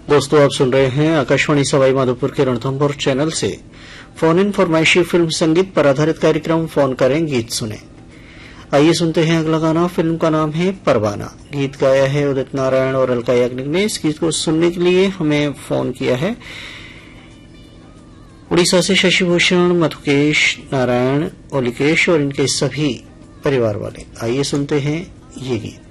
दोस्तों, आप सुन रहे हैं आकाशवाणी सवाई माधोपुर के रणथंभौर चैनल से फोन इन फरमाइशी फिल्म संगीत पर आधारित कार्यक्रम फोन करें गीत सुने। आइए सुनते हैं अगला गाना। फिल्म का नाम है परवाना। गीत गाया है उदित नारायण और अलका याग्निक ने। इस गीत को सुनने के लिए हमें फोन किया है उड़ीसा से शशिभूषण, मधुकेश, नारायण, ओलिकेश और इनके सभी परिवार वाले। आइए सुनते हैं ये गीत।